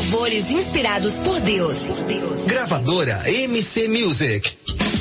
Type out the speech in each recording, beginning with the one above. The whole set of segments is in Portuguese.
louvores inspirados por Deus. Gravadora MC Music.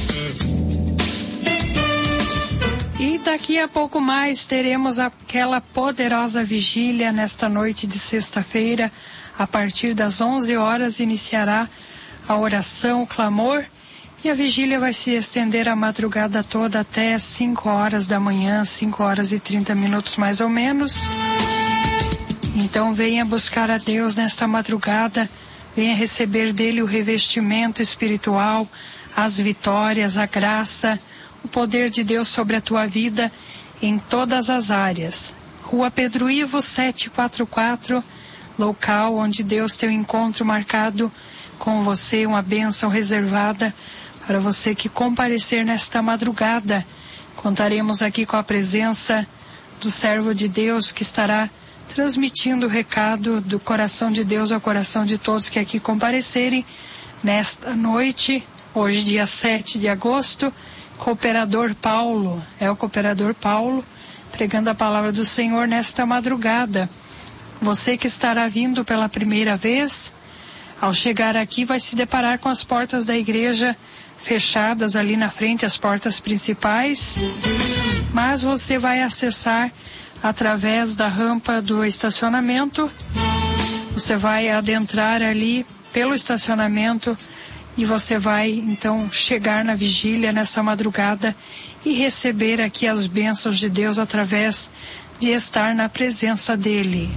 E daqui a pouco mais teremos aquela poderosa vigília nesta noite de sexta-feira. A partir das 11 horas iniciará a oração, o clamor, e a vigília vai se estender a madrugada toda até 5 horas da manhã, 5 horas e 30 minutos mais ou menos. Então venha buscar a Deus nesta madrugada, venha receber dele o revestimento espiritual, as vitórias, a graça, o poder de Deus sobre a tua vida em todas as áreas. Rua Pedro Ivo 744, local onde Deus tem um encontro marcado com você, uma bênção reservada para você que comparecer nesta madrugada. Contaremos aqui com a presença do servo de Deus que estará transmitindo o recado do coração de Deus ao coração de todos que aqui comparecerem nesta noite, hoje dia 7 de agosto, Cooperador Paulo, é o Cooperador Paulo, pregando a palavra do Senhor nesta madrugada. Você que estará vindo pela primeira vez, ao chegar aqui vai se deparar com as portas da igreja fechadas ali na frente, as portas principais, mas você vai acessar através da rampa do estacionamento, você vai adentrar ali pelo estacionamento e você vai então chegar na vigília nessa madrugada e receber aqui as bênçãos de Deus através de estar na presença dele.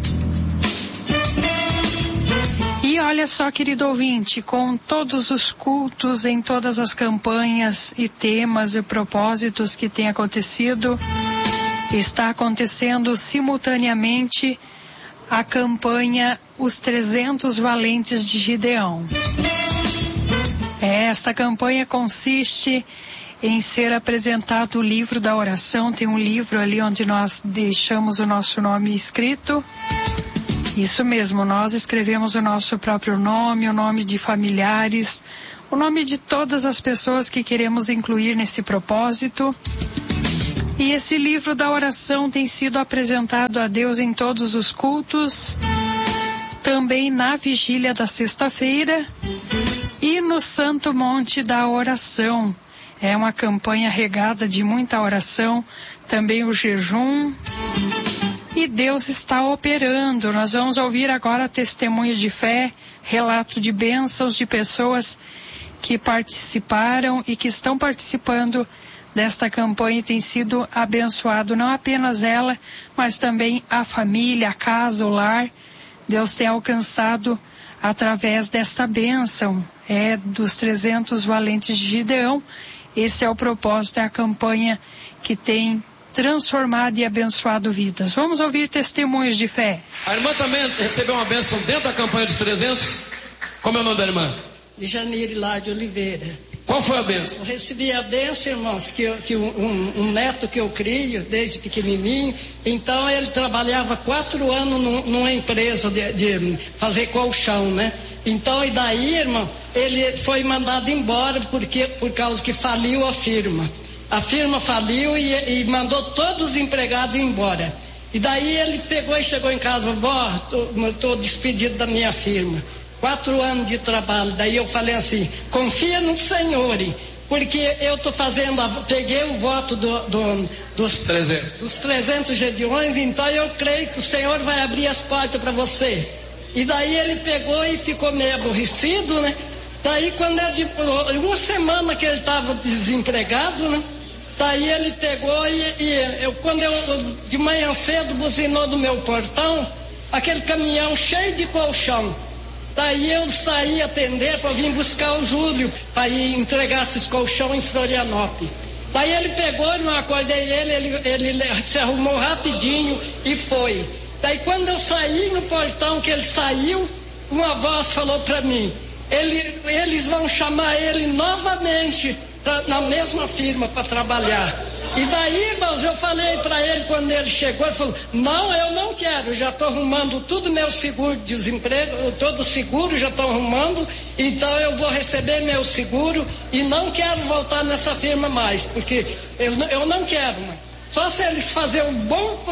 E olha só, querido ouvinte, com todos os cultos, em todas as campanhas e temas e propósitos que têm acontecido, está acontecendo simultaneamente a campanha Os 300 Valentes de Gideão. Esta campanha consiste em ser apresentado o livro da oração. Tem um livro ali onde nós deixamos o nosso nome escrito. Isso mesmo, nós escrevemos o nosso próprio nome, o nome de familiares, o nome de todas as pessoas que queremos incluir nesse propósito. E esse livro da oração tem sido apresentado a Deus em todos os cultos, também na vigília da sexta-feira e no Santo Monte da Oração. É uma campanha regada de muita oração, também o jejum. E Deus está operando. Nós vamos ouvir agora testemunho de fé, relato de bênçãos de pessoas que participaram e que estão participando desta campanha e tem sido abençoado não apenas ela, mas também a família, a casa, o lar. Deus tem alcançado através desta bênção, dos 300 Valentes de Gideão. Esse é o propósito, é a campanha que tem transformado e abençoado vidas. Vamos ouvir testemunhos de fé. A irmã também recebeu uma bênção dentro da campanha dos 300? Como é o nome da irmã? De Janeiro lá de Oliveira. Qual foi a bênção? Eu recebi a bênção, irmãos, que um neto que eu crio desde pequenininho, então ele trabalhava 4 anos numa empresa de fazer colchão, né? Então, e daí, irmão, ele foi mandado embora por causa que faliu a firma. A firma faliu e mandou todos os empregados embora. E daí ele pegou e chegou em casa, vó, estou despedido da minha firma. 4 anos de trabalho. Daí eu falei assim, confia no Senhor, porque eu estou peguei o voto dos 300 Gedeões, então eu creio que o Senhor vai abrir as portas para você. E daí ele pegou e ficou meio aborrecido, né? Daí quando uma semana que ele estava desempregado, né? Daí ele pegou quando eu de manhã cedo buzinou do meu portão, aquele caminhão cheio de colchão. Daí eu saí atender para vir buscar o Júlio, para ir entregar esses colchão em Florianópolis. Daí ele pegou, não acordei ele se arrumou rapidinho e foi. Daí quando eu saí no portão, que ele saiu, uma voz falou para mim, eles vão chamar ele novamente na mesma firma para trabalhar. E daí, irmãos, eu falei para ele quando ele chegou, ele falou, não, eu não quero, já estou arrumando tudo meu seguro de desemprego, todo seguro já estou arrumando, então eu vou receber meu seguro e não quero voltar nessa firma mais, porque eu não quero mais. Só se eles fazerem um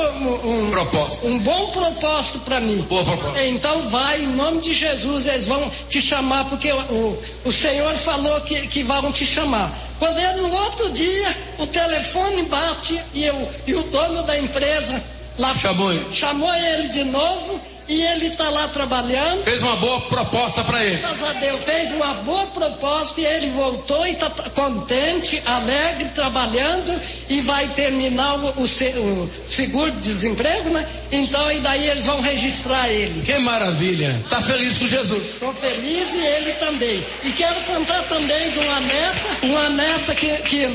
bom propósito para mim. Boa proposta. Então vai, em nome de Jesus, eles vão te chamar, porque o Senhor falou que vão te chamar. Quando é no outro dia, o telefone bate e o dono da empresa lá chamou ele de novo. E ele está lá trabalhando. Fez uma boa proposta para ele. Graças a Deus, fez uma boa proposta e ele voltou e está contente, alegre, trabalhando e vai terminar o seguro-desemprego, né? Então, e daí eles vão registrar ele. Que maravilha. Está feliz com Jesus? Estou feliz e ele também. E quero contar também de uma neta que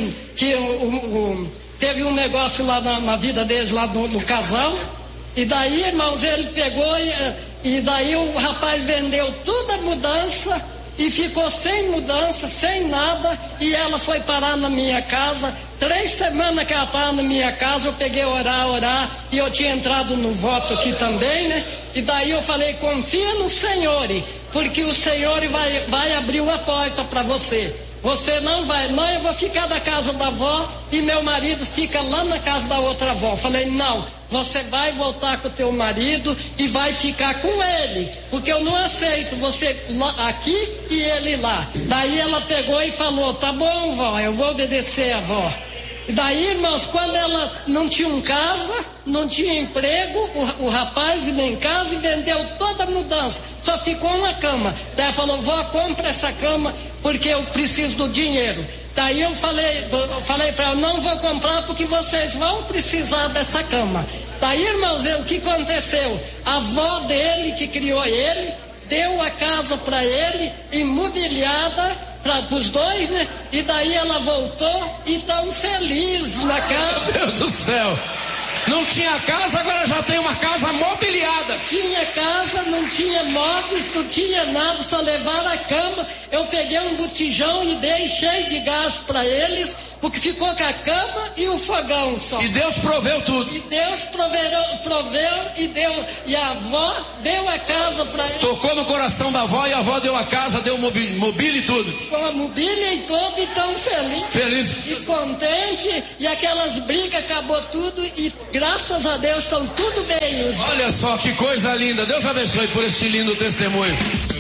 teve um negócio lá na vida deles, lá no casal. E daí, irmãos, ele pegou e daí o rapaz vendeu toda a mudança e ficou sem mudança, sem nada, e ela foi parar na minha casa. 3 semanas que ela estava na minha casa, eu peguei orar, e eu tinha entrado no voto aqui também, né? E daí eu falei, confia no Senhor, porque o Senhor vai abrir uma porta para você. Você não vai, não, eu vou ficar da casa da avó e meu marido fica lá na casa da outra avó. Falei, não, você vai voltar com o teu marido e vai ficar com ele, porque eu não aceito você aqui e ele lá. Daí ela pegou e falou, tá bom, vó, eu vou obedecer a avó. E daí, irmãos, quando ela não tinha casa, não tinha emprego, o rapaz ia em casa e vendeu toda a mudança, só ficou uma cama. Daí ela falou, vó, compra essa cama porque eu preciso do dinheiro. Daí eu falei para ela, não vou comprar porque vocês vão precisar dessa cama. Daí, irmãos, o que aconteceu? A avó dele, que criou ele, deu a casa para ele, imobiliada, para os dois, né? E daí ela voltou e tão feliz na casa. Meu Deus do céu! Não tinha casa, agora já tem uma casa mobiliada. Tinha casa, não tinha móveis, não tinha nada, só levaram a cama. Eu peguei um botijão e dei cheio de gás para eles, porque ficou com a cama e o fogão só. E Deus proveu tudo. E Deus proveu e deu, e a avó deu a casa para eles. Tocou no coração da avó e a avó deu a casa, deu mobília e tudo. Com a mobília e tudo, e tão feliz. Feliz. E contente, e aquelas brigas acabou tudo e graças a Deus estão tudo bem. Olha só que coisa linda. Deus abençoe por este lindo testemunho.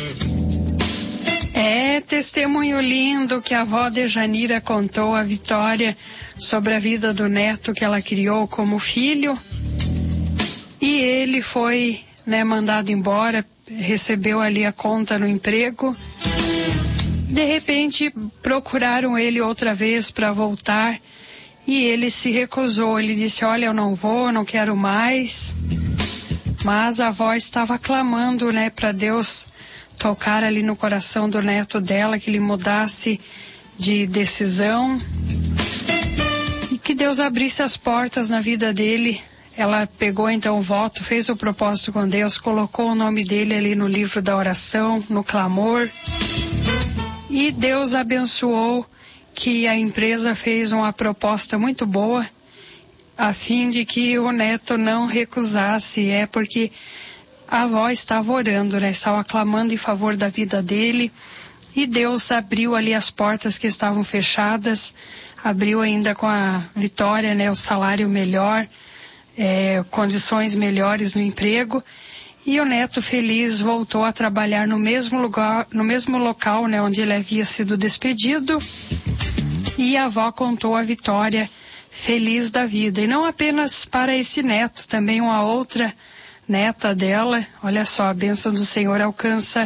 É testemunho lindo que a avó Dejanira contou a Vitória sobre a vida do neto que ela criou como filho. E ele foi, mandado embora, recebeu ali a conta no emprego. De repente procuraram ele outra vez para voltar e ele se recusou. Ele disse, olha, eu não vou, não quero mais. Mas a avó estava clamando, para Deus tocar ali no coração do neto dela, que ele mudasse de decisão e que Deus abrisse as portas na vida dele. Ela pegou então o voto, fez o propósito com Deus, colocou o nome dele ali no livro da oração, no clamor, e Deus abençoou que a empresa fez uma proposta muito boa a fim de que o neto não recusasse, porque a avó estava orando, estava clamando em favor da vida dele, e Deus abriu ali as portas que estavam fechadas, abriu ainda com a Vitória, o salário melhor, condições melhores no emprego, e o neto feliz voltou a trabalhar no mesmo lugar, no mesmo local, onde ele havia sido despedido, e a avó contou a Vitória feliz da vida, e não apenas para esse neto, também uma outra neta dela. Olha só, a bênção do Senhor alcança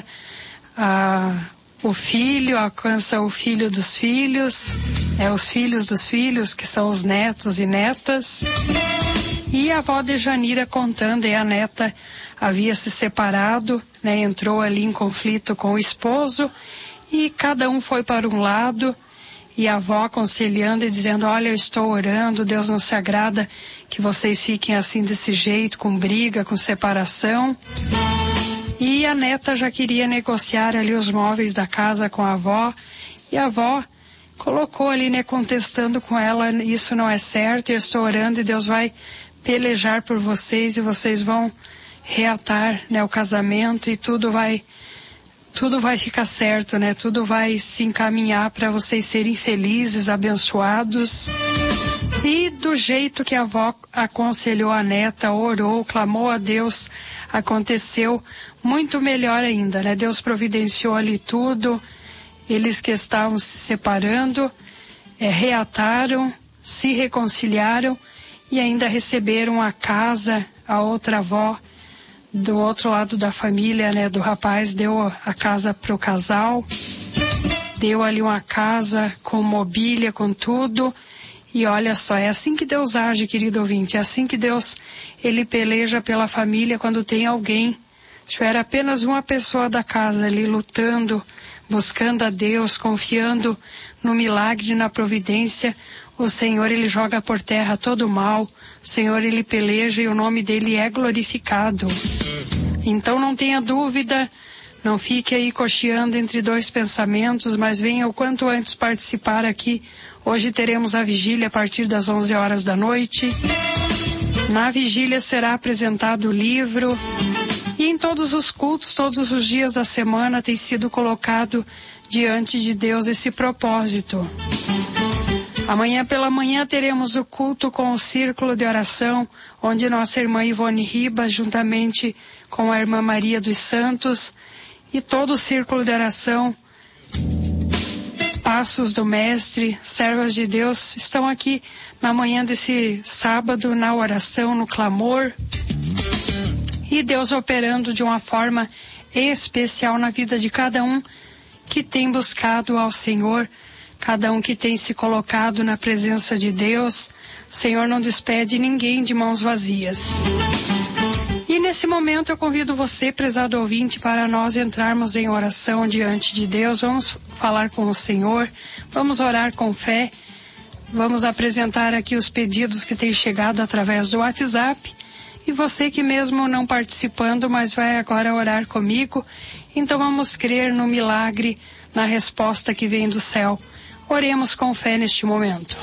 o filho, alcança o filho dos filhos, os filhos dos filhos, que são os netos e netas. E a avó Dejanira contando, a neta havia se separado, entrou ali em conflito com o esposo, e cada um foi para um lado, e a avó aconselhando e dizendo, olha, eu estou orando, Deus não se agrada que vocês fiquem assim desse jeito, com briga, com separação. E a neta já queria negociar ali os móveis da casa com a avó, e a avó colocou ali, contestando com ela, isso não é certo, eu estou orando e Deus vai pelejar por vocês e vocês vão reatar, o casamento e tudo vai tudo vai ficar certo, né? Tudo vai se encaminhar para vocês serem felizes, abençoados. E do jeito que a avó aconselhou a neta, orou, clamou a Deus, aconteceu muito melhor ainda, né? Deus providenciou ali tudo. Eles que estavam se separando, reataram, se reconciliaram e ainda receberam a casa, a outra avó do outro lado da família, né, do rapaz, deu a casa pro casal, deu ali uma casa com mobília, com tudo. E olha só, é assim que Deus age, querido ouvinte, é assim que Deus, Ele peleja pela família quando tem alguém. Se tiver apenas uma pessoa da casa ali lutando, buscando a Deus, confiando no milagre, na providência, o Senhor, Ele joga por terra todo o mal, o Senhor, Ele peleja e o nome dEle é glorificado. Então não tenha dúvida, não fique aí cocheando entre dois pensamentos, mas venha o quanto antes participar aqui. Hoje teremos a vigília a partir das 11 horas da noite. Na vigília será apresentado o livro e em todos os cultos, todos os dias da semana tem sido colocado diante de Deus esse propósito. Amanhã pela manhã teremos o culto com o círculo de oração, onde nossa irmã Ivone Ribas, juntamente com a irmã Maria dos Santos e todo o círculo de oração, Passos do Mestre, servas de Deus, estão aqui na manhã desse sábado na oração, no clamor, e Deus operando de uma forma especial na vida de cada um que tem buscado ao Senhor, cada um que tem se colocado na presença de Deus. O Senhor não despede ninguém de mãos vazias. E nesse momento eu convido você, prezado ouvinte, para nós entrarmos em oração diante de Deus. Vamos falar com o Senhor, vamos orar com fé, vamos apresentar aqui os pedidos que têm chegado através do WhatsApp. E você que mesmo não participando, mas vai agora orar comigo, então vamos crer no milagre, na resposta que vem do céu. Oremos com fé neste momento.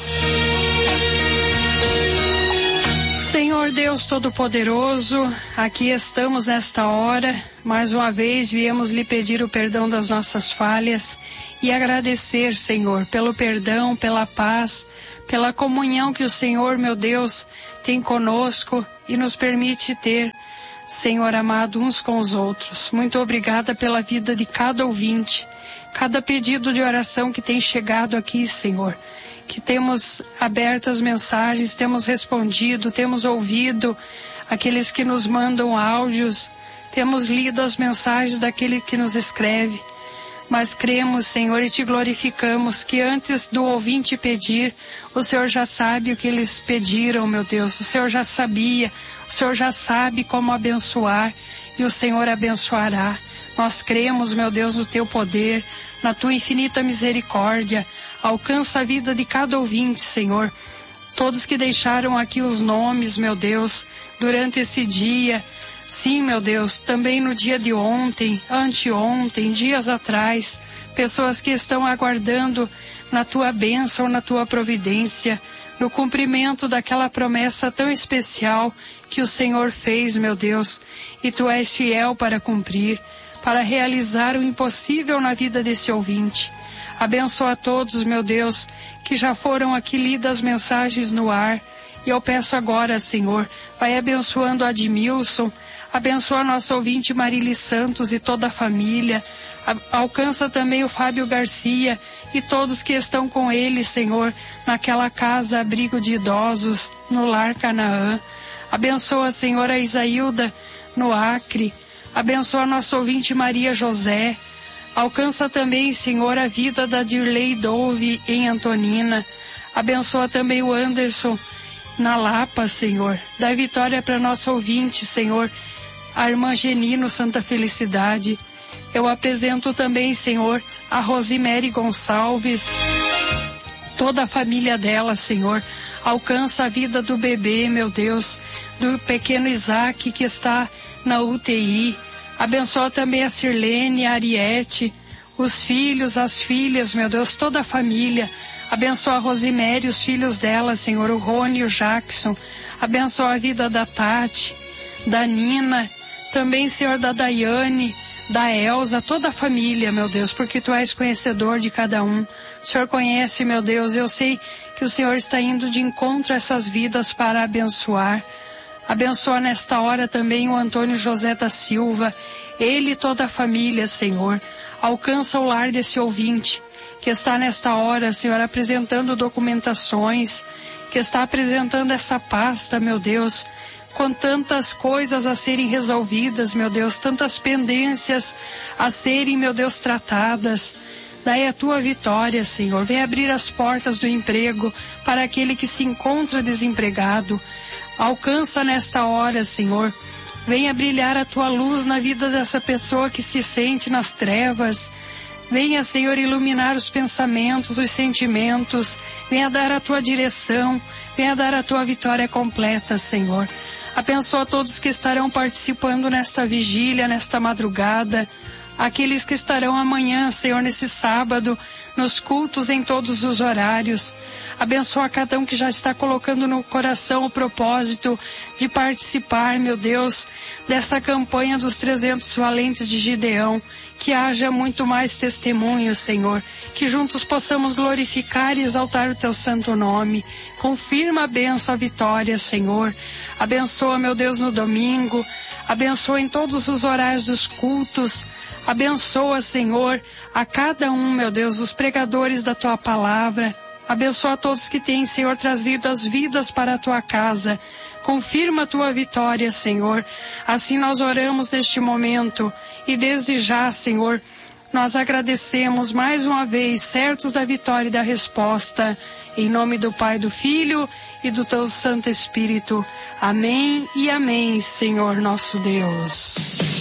Senhor Deus Todo-Poderoso, aqui estamos nesta hora, mais uma vez viemos lhe pedir o perdão das nossas falhas e agradecer, Senhor, pelo perdão, pela paz, pela comunhão que o Senhor, meu Deus, tem conosco e nos permite ter, Senhor amado, uns com os outros. Muito obrigada pela vida de cada ouvinte, cada pedido de oração que tem chegado aqui, Senhor, que temos aberto as mensagens, temos respondido, temos ouvido aqueles que nos mandam áudios, temos lido as mensagens daquele que nos escreve. Mas cremos, Senhor, e te glorificamos que antes do ouvinte pedir, o Senhor já sabe o que eles pediram, meu Deus. O Senhor já sabia, o Senhor já sabe como abençoar e o Senhor abençoará. Nós cremos, meu Deus, no teu poder, na tua infinita misericórdia. Alcança a vida de cada ouvinte, Senhor. Todos que deixaram aqui os nomes, meu Deus, durante esse dia. Sim, meu Deus, também no dia de ontem, anteontem, dias atrás, pessoas que estão aguardando na tua bênção, na tua providência, no cumprimento daquela promessa tão especial que o Senhor fez, meu Deus, e tu és fiel para cumprir, para realizar o impossível na vida desse ouvinte. Abençoa a todos, meu Deus, que já foram aqui lidas mensagens no ar, e eu peço agora, Senhor, vai abençoando a Admilson, abençoa a nossa ouvinte Marili Santos e toda a família, alcança também o Fábio Garcia e todos que estão com ele, Senhor, naquela casa abrigo de idosos, no Lar Canaã. Abençoa, Senhor, a Isaílda no Acre, abençoa a nossa ouvinte Maria José, alcança também, Senhor, a vida da Dirley Dove em Antonina, abençoa também o Anderson na Lapa, Senhor, dá vitória para nossa ouvinte, Senhor, a irmã Genino Santa Felicidade. Eu apresento também, Senhor, a Rosemary Gonçalves, toda a família dela, Senhor. Alcança a vida do bebê, meu Deus, do pequeno Isaac que está na UTI. Abençoa também a Sirlene, a Ariete, os filhos, as filhas, meu Deus, toda a família. Abençoa a Rosemary, os filhos dela, Senhor, o Rony e o Jackson. Abençoa a vida da Tati, da Nina, também, Senhor, da Daiane, da Elza, toda a família, meu Deus, porque Tu és conhecedor de cada um. O Senhor conhece, meu Deus, eu sei que o Senhor está indo de encontro a essas vidas para abençoar. Abençoa nesta hora também o Antônio José da Silva, ele e toda a família, Senhor. Alcança o lar desse ouvinte que está nesta hora, Senhor, apresentando documentações, que está apresentando essa pasta, meu Deus, com tantas coisas a serem resolvidas, meu Deus, tantas pendências a serem, meu Deus, tratadas. Daí a Tua vitória, Senhor. Vem abrir as portas do emprego para aquele que se encontra desempregado. Alcança nesta hora, Senhor. Venha brilhar a Tua luz na vida dessa pessoa que se sente nas trevas. Venha, Senhor, iluminar os pensamentos, os sentimentos. Venha dar a Tua direção. Venha dar a Tua vitória completa, Senhor. Abençoa todos que estarão participando nesta vigília, nesta madrugada. Aqueles que estarão amanhã, Senhor, nesse sábado, nos cultos em todos os horários. Abençoa cada um que já está colocando no coração o propósito de participar, meu Deus, dessa campanha dos 300 valentes de Gideão. Que haja muito mais testemunhos, Senhor. Que juntos possamos glorificar e exaltar o Teu santo nome. Confirma a bênção, a vitória, Senhor. Abençoa, meu Deus, no domingo. Abençoa em todos os horários dos cultos. Abençoa, Senhor, a cada um, meu Deus, os pregadores da Tua palavra. Abençoa a todos que têm, Senhor, trazido as vidas para a Tua casa. Confirma a Tua vitória, Senhor. Assim nós oramos neste momento. E desde já, Senhor, nós agradecemos mais uma vez, certos da vitória e da resposta. Em nome do Pai, do Filho e do Teu Santo Espírito. Amém e amém, Senhor nosso Deus.